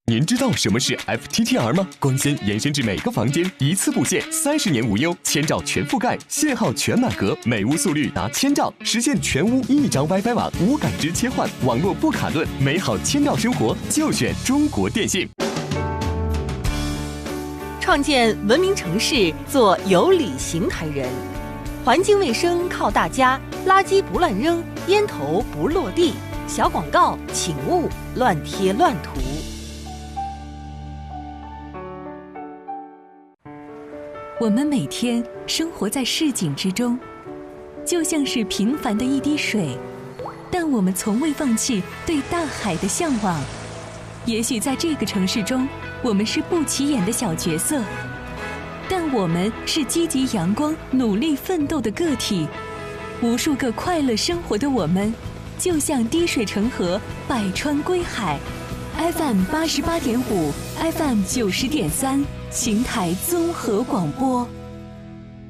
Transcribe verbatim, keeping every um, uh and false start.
您知道什么是 F T T R 吗？光纤延伸至每个房间，一次布线，三十年无忧，千兆全覆盖，信号全满格，每屋速率达千兆，实现全屋一张 WiFi 网无感知切换，网络不卡顿，美好千兆生活就选中国电信。 创建文明城市，做有理邢台人。环境卫生靠大家，垃圾不乱扔，烟头不落地。小广告请勿乱贴乱涂。 我们每天生活在市井之中，就像是平凡的一滴水，但我们从未放弃对大海的向往。也许在这个城市中，我们是不起眼的小角色，但我们是积极阳光、努力奋斗的个体。无数个快乐生活的我们，就像滴水成河，百川归海。F M 八十八点五 ，F M 九十点三，邢台综合广播。